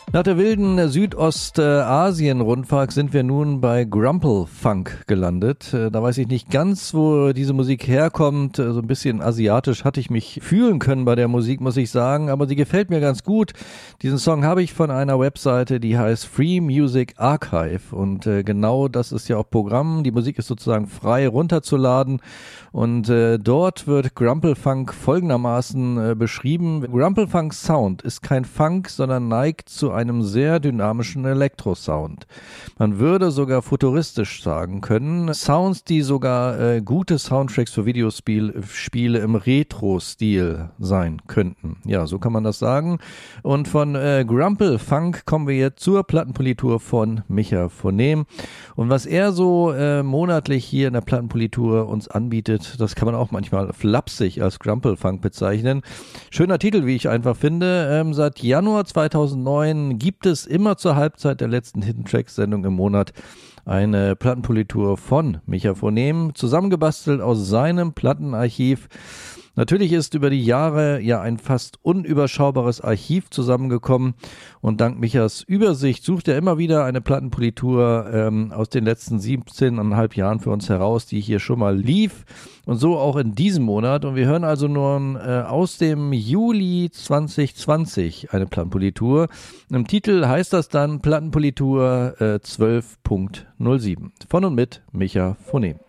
Nach der wilden Südostasien-Rundfahrt sind wir nun bei Grumple-Funk gelandet. Da weiß ich nicht ganz, wo diese Musik herkommt. So ein bisschen asiatisch hatte ich mich fühlen können bei der Musik, muss ich sagen. Aber sie gefällt mir ganz gut. Diesen Song habe ich von einer Webseite, die heißt Free Music Archive. Und genau das ist ja auch Programm. Die Musik ist sozusagen frei runterzuladen. Und dort wird Grumple-Funk folgendermaßen beschrieben. Grumple-Funk Sound ist kein Funk, sondern neigt zu einem sehr dynamischen Elektrosound. Man würde sogar futuristisch sagen können. Sounds, die sogar gute Soundtracks für Videospiele im Retro-Stil sein könnten. Ja, so kann man das sagen. Und von Grumple-Funk kommen wir jetzt zur Plattenpolitur von Micha Phonem. Und was er so monatlich hier in der Plattenpolitur uns anbietet, das kann man auch manchmal flapsig als Grumple-Funk bezeichnen. Schöner Titel, wie ich einfach finde. Seit Januar 2009 gibt es immer zur Halbzeit der letzten Hidden Tracks Sendung im Monat eine Plattenpolitur von Micha Phonem, zusammengebastelt aus seinem Plattenarchiv. Natürlich ist über die Jahre ja ein fast unüberschaubares Archiv zusammengekommen und dank Michas Übersicht sucht er immer wieder eine Plattenpolitur aus den letzten 17,5 Jahren für uns heraus, die hier schon mal lief und so auch in diesem Monat. Und wir hören also nun aus dem Juli 2020 eine Plattenpolitur. Im Titel heißt das dann Plattenpolitur 12.07 von und mit Micha Phonem.